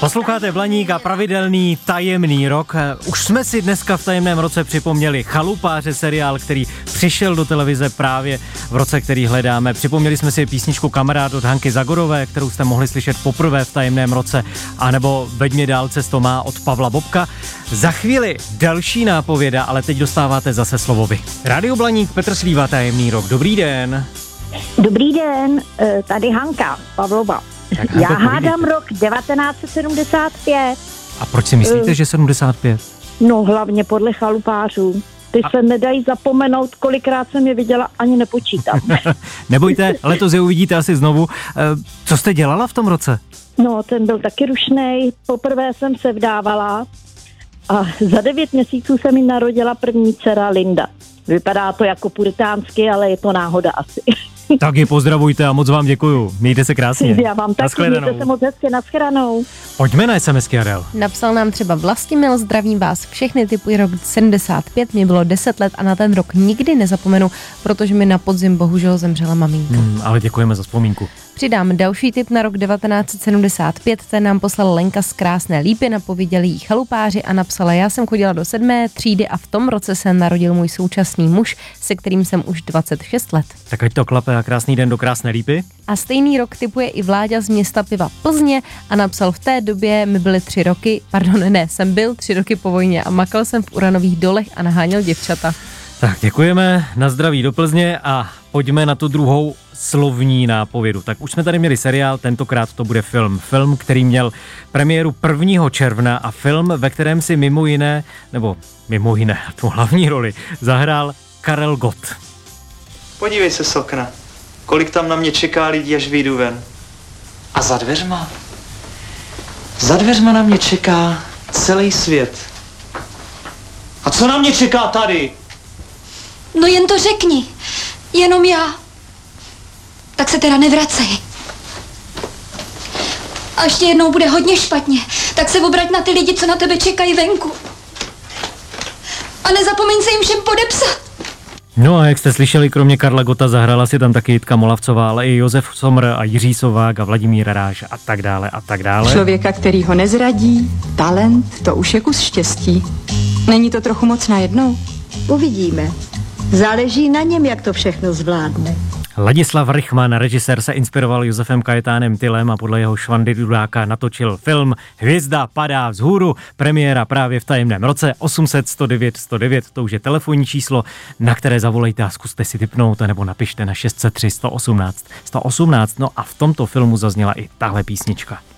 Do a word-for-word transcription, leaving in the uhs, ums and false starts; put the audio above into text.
Posloucháte Blaník a pravidelný tajemný rok. Už jsme si dneska v tajemném roce připomněli Chalupáře, seriál, který přišel do televize právě v roce, který hledáme. Připomněli jsme si písničku Kamarád od Hanky Zagorové, kterou jste mohli slyšet poprvé v tajemném roce, anebo Veď mě dál cesto má od Pavla Bobka. Za chvíli další nápověda, ale teď dostáváte zase slovo vy. Rádio Blaník, Petr Slíva, tajemný rok. Dobrý den. Dobrý den, tady Hanka Pavlova. Tak, Hanko, Já hádám rok devatenáct set sedmdesát pět. A proč si myslíte, uh, že sedmdesát pět? No hlavně podle chalupářů. Ty a... se nedají zapomenout, kolikrát jsem je viděla, ani nepočítám. Nebojte, letos je uvidíte asi znovu. Co jste dělala v tom roce? No, ten byl taky rušnej. Poprvé jsem se vdávala a za devět měsíců se mi narodila první dcera Linda. Vypadá to jako puritánsky, ale je to náhoda asi. Tak ji pozdravujte a moc vám děkuju. Mějte se krásně. Já vám taky, mějte se moc hezky, naschledanou. Pojďme na SMSky, Adel. Napsal nám třeba Vlastimil, zdravím vás všechny, typuji rok sedmdesát pět, mě bylo deset let a na ten rok nikdy nezapomenu, protože mi na podzim bohužel zemřela maminka. Hmm, ale děkujeme za vzpomínku. Přidám další tip na rok devatenáct set sedmdesát pět, ten nám poslal Lenka z Krásné Lípy, napověděli jí Chalupáři a napsala: já jsem chodila do sedmé třídy a v tom roce se narodil můj současný muž, se kterým jsem už dvacet šest let. Tak ať to klape a krásný den do Krásné Lípy. A stejný rok tipuje i Vláďa z města Piva Plzně a napsal: v té době mi byly tři roky, pardon, ne, jsem byl tři roky po vojně a makal jsem v uranových dolech a naháněl děvčata. Tak děkujeme, na zdraví do Plzně a pojďme na tu druhou slovní nápovědu. Tak už jsme tady měli seriál, tentokrát to bude film. Film, který měl premiéru prvního června a film, ve kterém si mimo jiné, nebo mimo jiné, tu hlavní roli zahrál Karel Gott. Podívej se z okna, kolik tam na mě čeká lidí, až vyjdu ven. A za dveřma? Za dveřma na mě čeká celý svět. A co na mě čeká tady? No jen to řekni, jenom já. Tak se teda nevracej. A ještě jednou bude hodně špatně, tak se obrať na ty lidi, co na tebe čekají venku. A nezapomeň se jim všem podepsat. No a jak jste slyšeli, kromě Karla Gotta zahrála si tam taky Jitka Molavcová, ale i Josef Somr a Jiří Sovák a Vladimír Ráž a tak dále a tak dále. Člověka, který ho nezradí, talent, to už je kus štěstí. Není to trochu moc najednou? Uvidíme. Záleží na něm, jak to všechno zvládne. Ladislav Rychman, režisér, se inspiroval Josefem Kajetánem Tylem a podle jeho Švandy Dudáka natočil film Hvězda padá vzhůru, premiéra právě v tajemném roce. Osm set sto devět sto devět, to už je telefonní číslo, na které zavolejte a zkuste si tipnout, nebo napište na šest set tři sto osmnáct sto osmnáct. No a v tomto filmu zazněla i tahle písnička.